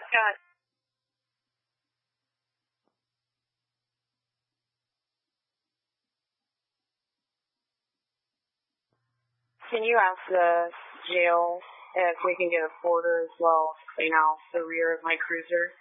Scott. Can you ask the jail if we can get a porter as well to clean out the rear of my cruiser?